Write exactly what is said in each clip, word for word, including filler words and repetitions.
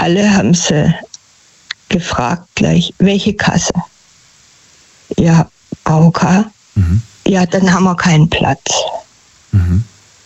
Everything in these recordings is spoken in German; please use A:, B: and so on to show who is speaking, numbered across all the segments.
A: alle haben sie gefragt gleich, welche Kasse? Ja, A O K. Mhm. Ja, dann haben wir keinen Platz. Mhm.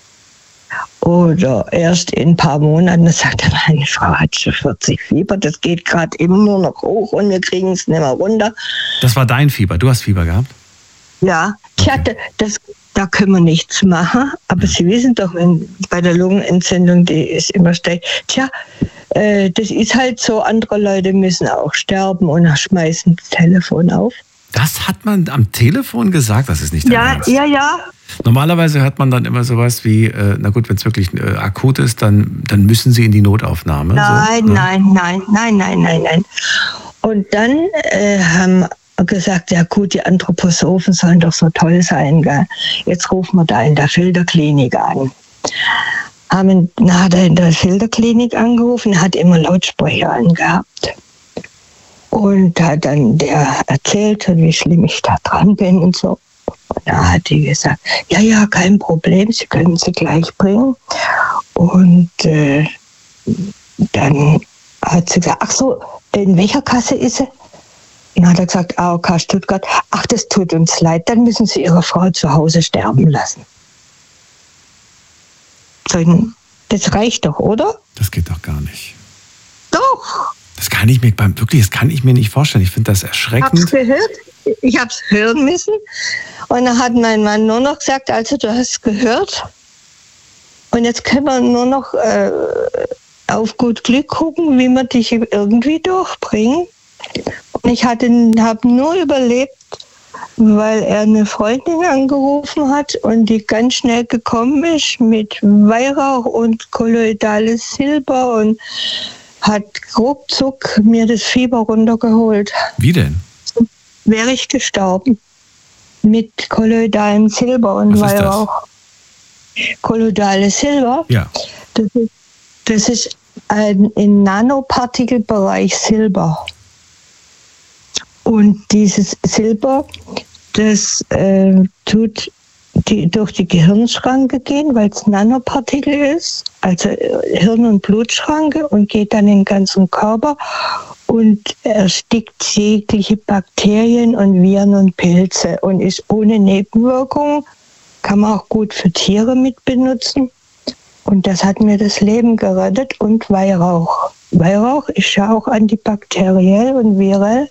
A: Oder erst in ein paar Monaten, da sagte meine Frau hat schon vierzig Fieber, das geht gerade eben nur noch hoch und wir kriegen es nicht mehr runter.
B: Das war dein Fieber, du hast Fieber gehabt?
A: Ja, ich hatte, das, da können wir nichts machen, aber ja. Sie wissen doch, wenn bei der Lungenentzündung, die ist immer steil. Tja, äh, das ist halt so, andere Leute müssen auch sterben und schmeißen das Telefon auf.
B: Das hat man am Telefon gesagt, das ist nicht der
A: Ja,
B: Ernst.
A: ja, ja.
B: Normalerweise hört man dann immer sowas wie, äh, na gut, wenn es wirklich äh, akut ist, dann, dann müssen Sie in die Notaufnahme.
A: Nein,
B: so, ne?
A: nein, nein, nein, nein, nein, nein. Und dann äh, haben gesagt, ja gut, die Anthroposophen sollen doch so toll sein, gell? Jetzt rufen wir da in der Filterklinik an. Haben, na, hat er in der Filterklinik angerufen, hat immer Lautsprecher angehabt. Und hat dann der erzählt, wie schlimm ich da dran bin und so. Und da hat die gesagt, ja, ja, kein Problem, Sie können sie gleich bringen. Und äh, dann hat sie gesagt, ach so, in welcher Kasse ist sie? Dann hat er gesagt, A O K Stuttgart. Ach, das tut uns leid, dann müssen Sie Ihre Frau zu Hause sterben lassen. Das reicht doch, oder?
B: Das geht doch gar nicht.
A: Doch.
B: Das kann ich mir beim wirklich, das kann ich mir nicht vorstellen. Ich finde das erschreckend.
A: Ich habe es gehört. Ich habe es hören müssen. Und dann hat mein Mann nur noch gesagt, also du hast es gehört. Und jetzt können wir nur noch äh, auf gut Glück gucken, wie wir dich irgendwie durchbringen. Und ich habe nur überlebt, weil er eine Freundin angerufen hat und die ganz schnell gekommen ist mit Weihrauch und kolloidales Silber und hat ruckzuck mir das Fieber runtergeholt.
B: Wie denn?
A: Wäre ich gestorben. Mit kolloidalem Silber und
B: Was
A: Weihrauch. Ist das? Kolloidales Silber?
B: Ja.
A: Das ist, das ist ein im Nanopartikelbereich Silber. Und dieses Silber, das äh, tut die, durch die Gehirnschranke gehen, weil es Nanopartikel ist, also Hirn- und Blutschranke, und geht dann in den ganzen Körper und erstickt jegliche Bakterien und Viren und Pilze und ist ohne Nebenwirkungen, kann man auch gut für Tiere mit benutzen. Und das hat mir das Leben gerettet. Und Weihrauch. Weihrauch ist ja auch antibakteriell und virell.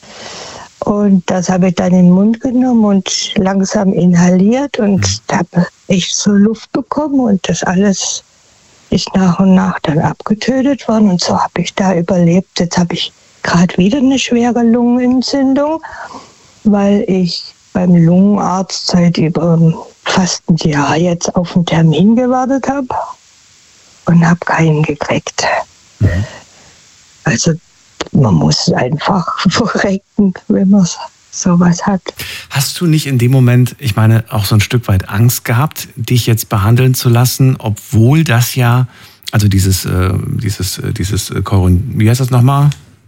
A: Und das habe ich dann in den Mund genommen und langsam inhaliert und da habe ich so Luft bekommen und das alles ist nach und nach dann abgetötet worden und so habe ich da überlebt. Jetzt habe ich gerade wieder eine schwere Lungenentzündung, weil ich beim Lungenarzt seit über fast ein Jahr jetzt auf einen Termin gewartet habe und habe keinen gekriegt. Mhm. Also man muss einfach verrecken, wenn man sowas hat.
B: Hast du nicht in dem Moment, ich meine, auch so ein Stück weit Angst gehabt, dich jetzt behandeln zu lassen, obwohl das ja, also dieses, äh, dieses, äh, dieses, äh, wie heißt das nochmal?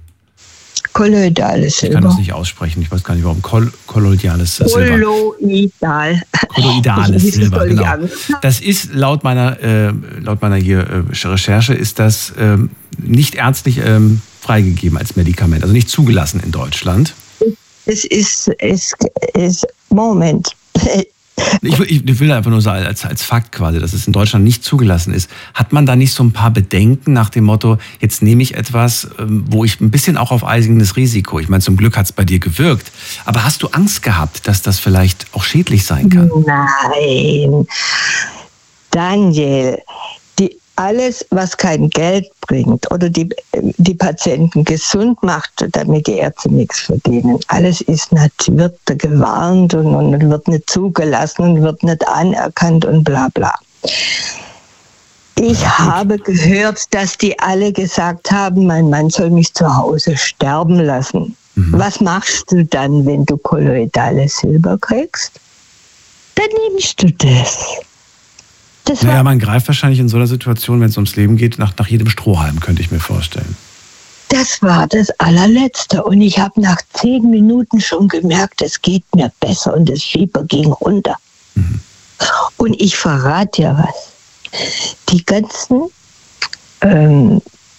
A: Kolloidales Silber.
B: Ich kann das nicht aussprechen, ich weiß gar nicht warum. Kol kolloidales Silber.
A: Kolloidal.
B: Kolloidales Silber, genau. Das ist laut meiner, äh, laut meiner hier äh, Recherche, ist das äh, nicht ärztlich äh, freigegeben als Medikament, also nicht zugelassen in Deutschland.
A: Es ist, es ist, Moment.
B: Ich, ich will einfach nur sagen, als, als Fakt quasi, dass es in Deutschland nicht zugelassen ist. Hat man da nicht so ein paar Bedenken nach dem Motto, jetzt nehme ich etwas, wo ich ein bisschen auch auf eigenes Risiko, ich meine, zum Glück hat es bei dir gewirkt, aber hast du Angst gehabt, dass das vielleicht auch schädlich sein kann?
A: Nein, Daniel, die, alles, was kein Geld bringt oder die, die Patienten gesund macht, damit die Ärzte nichts verdienen. Alles ist nicht, wird gewarnt und, und wird nicht zugelassen und wird nicht anerkannt und bla bla. Ich habe gehört, dass die alle gesagt haben, mein Mann soll mich zu Hause sterben lassen. Mhm. Was machst du dann, wenn du kolloidales Silber kriegst? Dann nimmst du das. Das
B: naja, man greift wahrscheinlich in so einer Situation, wenn es ums Leben geht, nach, nach jedem Strohhalm, könnte ich mir vorstellen.
A: Das war das allerletzte. Und ich habe nach zehn Minuten schon gemerkt, es geht mir besser und das Fieber ging runter. Mhm. Und ich verrate dir was. Die ganzen ähm,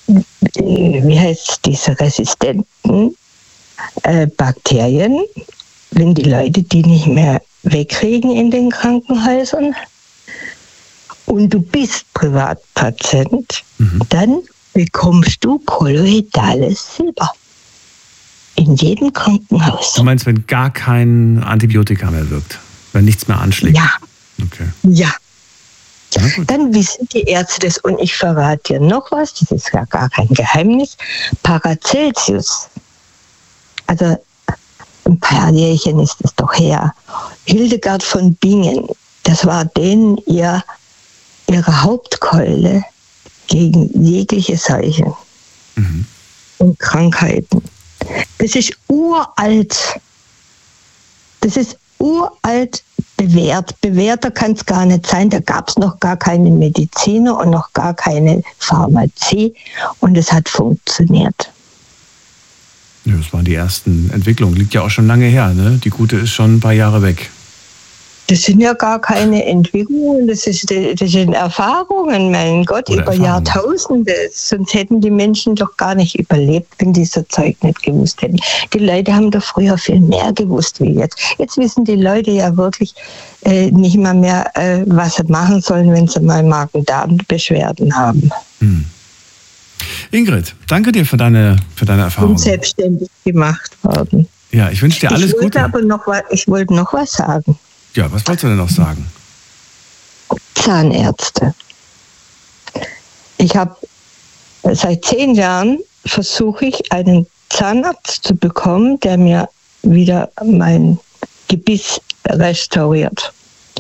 A: wie heißt es, diese resistenten äh, Bakterien, wenn die Leute die nicht mehr wegkriegen in den Krankenhäusern und du bist Privatpatient, mhm. dann bekommst du kolloidales Silber. In jedem Krankenhaus.
B: Du meinst, wenn gar kein Antibiotika mehr wirkt? Wenn nichts mehr anschlägt?
A: Ja.
B: Okay.
A: Ja. Dann wissen die Ärzte das. Und ich verrate dir noch was, das ist ja gar kein Geheimnis. Paracelsus, also ein paar Jährchen ist es doch her, Hildegard von Bingen, das war denen ihr, ihre Hauptkeule gegen jegliche Seuchen mhm. und Krankheiten. Das ist uralt. Das ist uralt bewährt. Bewährter kann es gar nicht sein. Da gab es noch gar keine Mediziner und noch gar keine Pharmazie. Und es hat funktioniert.
B: Ja, das waren die ersten Entwicklungen. Liegt ja auch schon lange her, ne? Die gute ist schon ein paar Jahre weg.
A: Das sind ja gar keine Entwicklungen, das, ist, das sind Erfahrungen, mein Gott, Oder über Erfahrungen. Jahrtausende. Sonst hätten die Menschen doch gar nicht überlebt, wenn die so Zeug nicht gewusst hätten. Die Leute haben doch früher viel mehr gewusst wie jetzt. Jetzt wissen die Leute ja wirklich äh, nicht mal mehr, äh, was sie machen sollen, wenn sie mal Magen-Darm-Beschwerden haben.
B: Hm. Ingrid, danke dir für deine, für deine Erfahrung.
A: Und selbstständig gemacht worden.
B: Ja, ich wünsche dir alles
A: ich wollte
B: Gute.
A: Aber noch, ich wollte noch was sagen.
B: Ja, was wolltest du denn noch sagen?
A: Zahnärzte. Ich habe seit zehn Jahren versuche ich, einen Zahnarzt zu bekommen, der mir wieder mein Gebiss restauriert.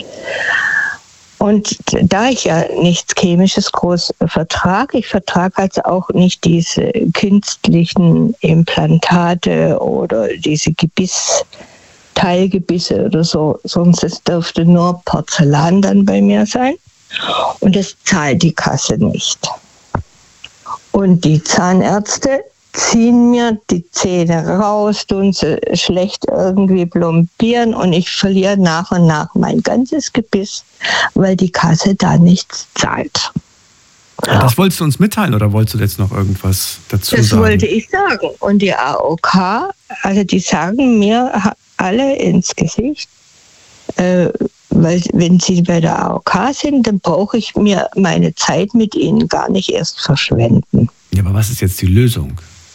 A: Und da ich ja nichts Chemisches groß vertrage, ich vertrage also auch nicht diese künstlichen Implantate oder diese Gebiss Teilgebisse oder so, sonst es dürfte nur Porzellan dann bei mir sein. Und das zahlt die Kasse nicht. Und die Zahnärzte ziehen mir die Zähne raus, tun sie schlecht irgendwie plombieren und ich verliere nach und nach mein ganzes Gebiss, weil die Kasse da nichts zahlt.
B: Das wolltest du uns mitteilen oder wolltest du jetzt noch irgendwas dazu
A: das
B: sagen?
A: Das wollte ich sagen. Und die A O K, also die sagen mir alle ins Gesicht, äh, weil wenn sie bei der A O K sind, dann brauche ich mir meine Zeit mit ihnen gar nicht erst verschwenden.
B: Ja, aber was ist jetzt die Lösung?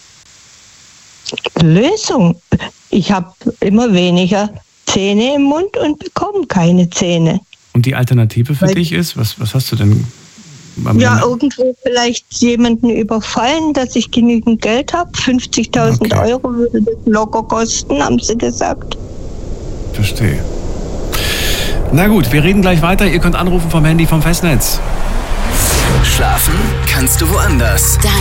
A: Lösung? Ich habe immer weniger Zähne im Mund und bekomme keine Zähne.
B: Und die Alternative für weil, dich ist, was, was hast du denn?
A: Ja, irgendwo vielleicht jemanden überfallen, dass ich genügend Geld habe. fünfzigtausend okay. Euro würde das locker kosten, haben sie gesagt.
B: Verstehe. Na gut, wir reden gleich weiter. Ihr könnt anrufen vom Handy vom Festnetz.
C: Schlafen kannst du woanders.